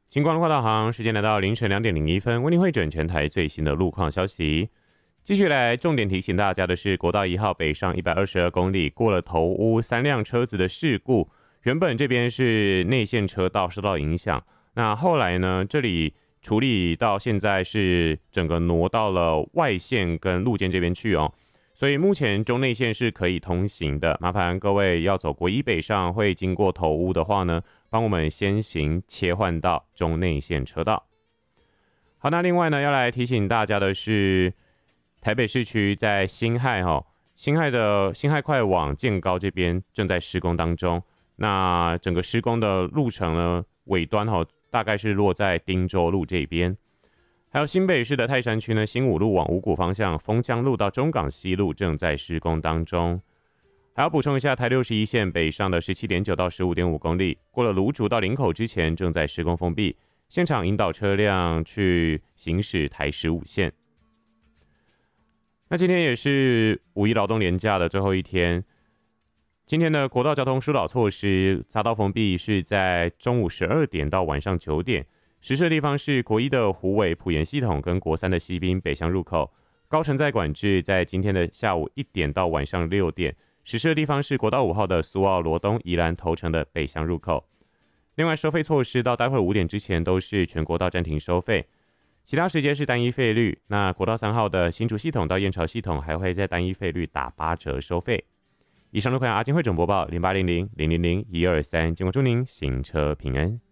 晴光路道航，时间来到凌晨2:01，为您汇整全台最新的路况消息。继续来重点提醒大家的是，国道1号北上122公里，过了头屋3辆车子的事故，原本这边是内线车道受到影响，那后来呢，这里处理到现在是整个挪到了外线跟路肩这边去哦。所以目前中内线是可以通行的，麻烦各位要走国一北上会经过头屋的话呢，帮我们先行切换到中内线车道。好，那另外呢，要来提醒大家的是，台北市区在辛亥辛亥快往建高这边正在施工当中。那整个施工的路程呢，尾端大概是落在汀州路这边。还有新北市的泰山区呢，新武路往五股方向，丰江路到中港西路正在施工当中。还要补充一下，台61线北上的17.9到15.5公里，过了芦竹到林口之前正在施工封闭，现场引导车辆去行驶台15线。那今天也是五一劳动连假的最后一天，今天的国道交通疏导措施，匝道封闭是在中午12点到晚上9点。实施的地方是国一的虎尾埔盐系统跟国3的西滨北向入口，高承载管制在今天的下午1点到晚上6点。实施的地方是国道5号的苏澳罗东宜兰头城的北向入口。另外收费措施到待会5点之前都是全国道暂停收费，其他时间是单一费率。那国道3号的新竹系统到燕巢系统还会在单一费率打8折收费。以上路况阿金汇总播报0800-000-123，经过祝您行车平安。